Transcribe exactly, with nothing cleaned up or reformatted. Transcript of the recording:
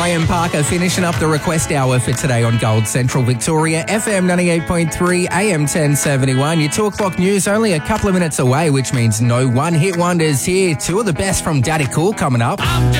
Graham Parker finishing up the request hour for today on Gold Central Victoria, F M ninety-eight point three, A M ten seventy-one. Your two o'clock news only a couple of minutes away, which means no one-hit wonders here. Two of the best from Daddy Cool coming up. I'm just